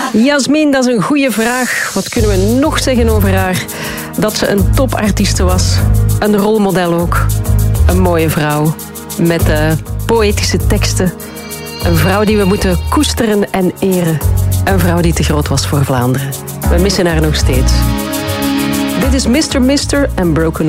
Jasmin, dat is een goede vraag. Wat kunnen we nog zeggen over haar? Dat ze een topartieste was. Een rolmodel ook. Een mooie vrouw. Met poëtische teksten. Een vrouw die we moeten koesteren en eren. Een vrouw die te groot was voor Vlaanderen. We missen haar nog steeds. Dit is Mr. en Broken